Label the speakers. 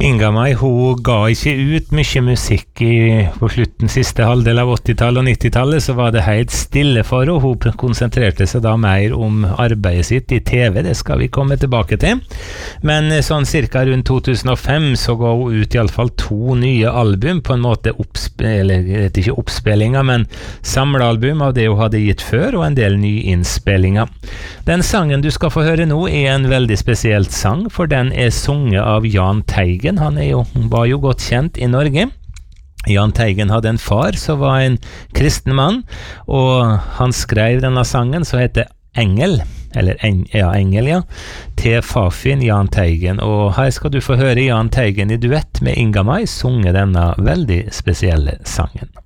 Speaker 1: Inga-Mai, hun ga ikke ut mye musikk på slutten, siste halvdel av 80-tallet og 90-tallet, så var det helt stille for henne. Hun konsentrerte seg da mer om arbeidet sitt i TV, det skal vi komme tilbake til. Men sånn cirka rundt 2005 så ga hun ut i alle fall 2 nye album, på en måte ikke oppspillinger, men samlealbum av det hun hadde gitt før, og en del nyinnspillinger. Den sangen du skal få høre nå er en veldig spesielt sang, for den er sunget av Jahn Teigen. Han var jo godt kjent i Norge. Jahn Teigen hadde en far som var en kristen mann, og han skrev denne sangen som heter Engel, til farfin Jahn Teigen, og her skal du få høre Jahn Teigen i duett med Inga-Mai sunge denne veldig spesielle sangen.